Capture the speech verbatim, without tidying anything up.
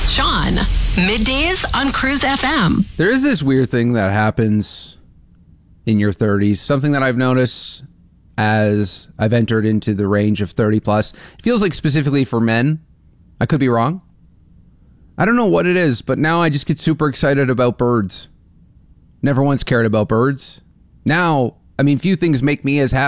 Sean, middays on Cruise F M. There is this weird thing that happens in your thirties, something that I've noticed as I've entered into the range of thirty plus. It feels like specifically for men. I could be wrong. I don't know what it is, but now I just get super excited about birds. Never once cared about birds. Now, I mean, few things make me as happy